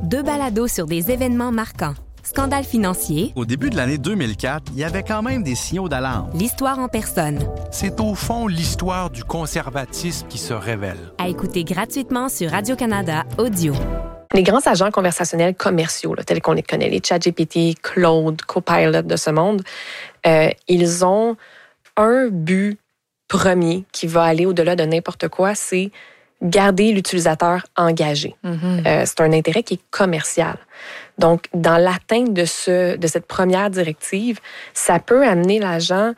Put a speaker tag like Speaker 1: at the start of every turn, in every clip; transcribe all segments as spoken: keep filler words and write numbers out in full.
Speaker 1: Deux balados sur des événements marquants. Scandale financier.
Speaker 2: Au début de l'année deux mille quatre, il y avait quand même des signaux d'alarme.
Speaker 1: L'histoire en personne.
Speaker 3: C'est au fond l'histoire du conservatisme qui se révèle.
Speaker 1: À écouter gratuitement sur Radio-Canada Audio.
Speaker 4: Les grands agents conversationnels commerciaux, là, tels qu'on les connaît, les ChatGPT, Claude, Copilot de ce monde, euh, ils ont un but premier qui va aller au-delà de n'importe quoi, c'est garder l'utilisateur engagé. Mm-hmm. Euh, c'est un intérêt qui est commercial. Donc, dans l'atteinte de, ce, de cette première directive, ça peut amener l'agent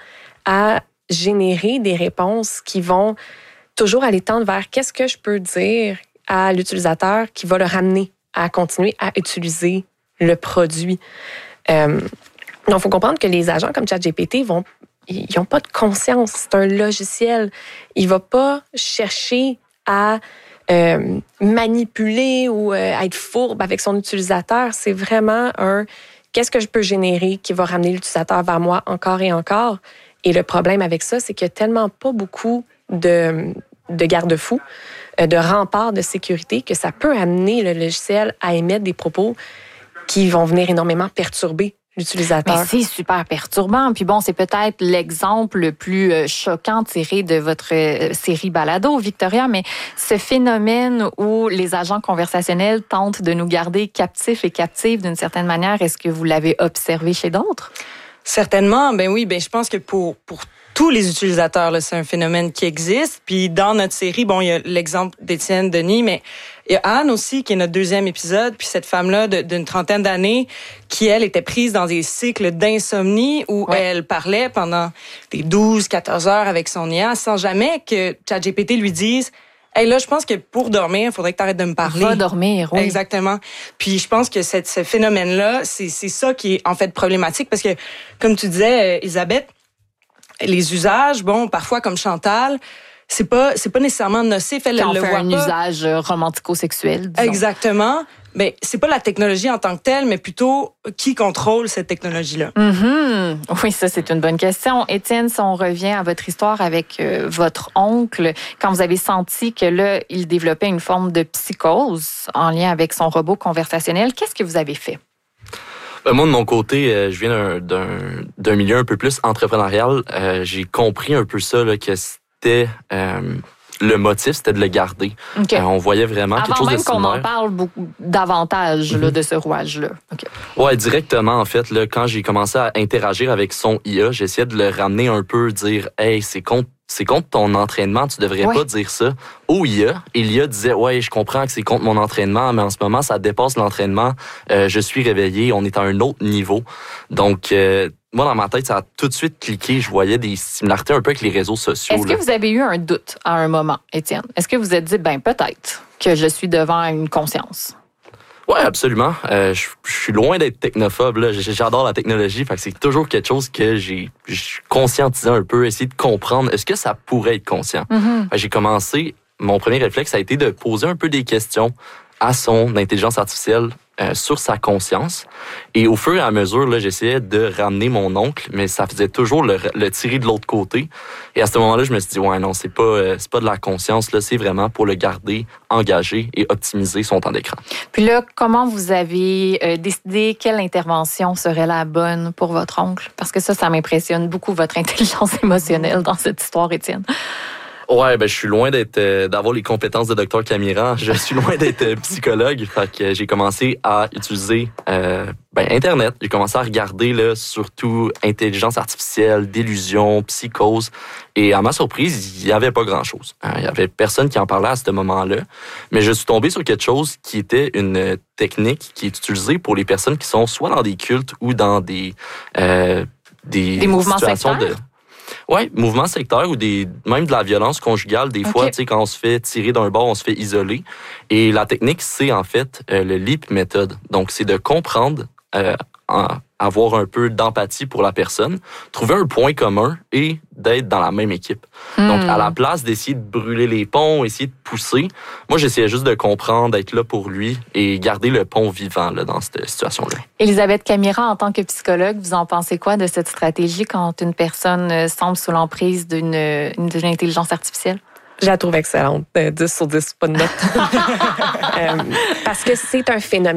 Speaker 4: à générer des réponses qui vont toujours aller tendre vers qu'est-ce que je peux dire à l'utilisateur qui va le ramener à continuer à utiliser le produit. Euh, donc, il faut comprendre que les agents comme ChatGPT vont, ils n'ont pas de conscience. C'est un logiciel. Il ne va pas chercher à euh, manipuler ou euh, à être fourbe avec son utilisateur. C'est vraiment un qu'est-ce que je peux générer qui va ramener l'utilisateur vers moi encore et encore. Et le problème avec ça, c'est qu'il n'y a tellement pas beaucoup de, de garde-fous, de remparts de sécurité que ça peut amener le logiciel à émettre des propos qui vont venir énormément perturber l'utilisateur.
Speaker 5: Mais c'est super perturbant. Puis bon, c'est peut-être l'exemple le plus choquant tiré de votre série Balado, Victoria, mais ce phénomène où les agents conversationnels tentent de nous garder captifs et captives d'une certaine manière, est-ce que vous l'avez observé chez d'autres?
Speaker 6: Certainement. Ben oui, ben je pense que pour pour tous les utilisateurs, là, c'est un phénomène qui existe. Puis dans notre série, bon, il y a l'exemple d'Étienne Denis, mais il y a Anne aussi, qui est notre deuxième épisode. Puis cette femme-là de, d'une trentaine d'années, qui, elle, était prise dans des cycles d'insomnie où ouais. elle parlait pendant des douze, quatorze heures avec son I A sans jamais que ChatGPT lui dise « Hey, là, je pense que pour dormir, il faudrait que tu arrêtes de me parler. »
Speaker 5: Va dormir, oui.
Speaker 6: Exactement. Puis je pense que cette, ce phénomène-là, c'est, c'est ça qui est en fait problématique parce que, comme tu disais, Elisabeth, les usages, bon, parfois comme Chantal, c'est pas c'est pas nécessairement nocif. Elle
Speaker 5: Quand
Speaker 6: le
Speaker 5: on fait
Speaker 6: voit
Speaker 5: un
Speaker 6: pas.
Speaker 5: usage romantico-sexuel, disons.
Speaker 6: Exactement. Mais c'est pas la technologie en tant que telle, mais plutôt qui contrôle cette technologie-là.
Speaker 5: Mm-hmm. Oui, ça, c'est une bonne question. Étienne, si on revient à votre histoire avec euh, votre oncle, quand vous avez senti que là, il développait une forme de psychose en lien avec son robot conversationnel, qu'est-ce que vous avez fait?
Speaker 7: Euh, moi, de mon côté, euh, je viens d'un, d'un, d'un milieu un peu plus entrepreneurial. Euh, j'ai compris un peu ça, là, que c'était... Euh, le motif, c'était de le garder. Okay. Euh, on voyait vraiment
Speaker 5: Avant
Speaker 7: quelque chose de
Speaker 5: même
Speaker 7: similaire.
Speaker 5: qu'on en parle beaucoup davantage mm-hmm. là, de ce rouage-là. Okay.
Speaker 7: Ouais, directement, en fait, là, quand j'ai commencé à interagir avec son I A, j'essayais de le ramener un peu, dire « Hey, c'est contre, c'est contre ton entraînement, tu devrais ouais. pas dire ça. » Au I A, et l'I A disait « Ouais, je comprends que c'est contre mon entraînement, mais en ce moment, ça dépasse l'entraînement. Euh, je suis réveillé, on est à un autre niveau. » Donc, euh, moi, dans ma tête, ça a tout de suite cliqué. Je voyais des similarités un peu avec les réseaux sociaux.
Speaker 5: Est-ce
Speaker 7: là.
Speaker 5: que vous avez eu un doute à un moment, Étienne? Est-ce que vous vous êtes dit, ben peut-être que je suis devant une conscience?
Speaker 7: Oui, absolument. Euh, je, je suis loin d'être technophobe. Là. J'adore la technologie. Fait que c'est toujours quelque chose que j'ai, j'ai conscientisé un peu, essayé de comprendre. Est-ce que ça pourrait être conscient? Mm-hmm. Fait que j'ai commencé, mon premier réflexe a été de poser un peu des questions à son intelligence artificielle euh, sur sa conscience. Et au fur et à mesure, là, j'essayais de ramener mon oncle, mais ça faisait toujours le, le tirer de l'autre côté. Et à ce moment-là, je me suis dit, ouais, non, c'est pas, euh, c'est pas de la conscience, là, c'est vraiment pour le garder engagé et optimiser son temps d'écran.
Speaker 5: Puis là, comment vous avez euh, décidé quelle intervention serait la bonne pour votre oncle? Parce que ça, ça m'impressionne beaucoup, votre intelligence émotionnelle dans cette histoire, Étienne.
Speaker 7: Ouais, ben je suis loin d'être euh, d'avoir les compétences de docteur Camiran. Je suis loin d'être euh, psychologue. Fait que j'ai commencé à utiliser euh, ben Internet. J'ai commencé à regarder là surtout intelligence artificielle, délusion, psychose. Et à ma surprise, il y avait pas grand-chose. Hein, il y avait personne qui en parlait à ce moment-là. Mais je suis tombé sur quelque chose qui était une technique qui est utilisée pour les personnes qui sont soit dans des cultes ou dans des euh, des,
Speaker 5: des mouvements
Speaker 7: situations
Speaker 5: sectaires?
Speaker 7: de Oui, mouvement sectaire ou des même de la violence conjugale. Des okay. fois, tu sais, quand on se fait tirer d'un bord, on se fait isoler. Et la technique, c'est en fait euh, le leap method. Donc, c'est de comprendre, euh, en, avoir un peu d'empathie pour la personne, trouver un point commun et d'être dans la même équipe. Mm. Donc, à la place d'essayer de brûler les ponts, essayer de pousser, moi, j'essayais juste de comprendre, d'être là pour lui et garder le pont vivant là, dans cette situation-là.
Speaker 5: Élisabeth Camiran, en tant que psychologue, vous en pensez quoi de cette stratégie quand une personne semble sous l'emprise d'une, d'une intelligence artificielle?
Speaker 4: Je la trouve excellente. dix sur dix, pas de note. euh, parce que c'est un phénomène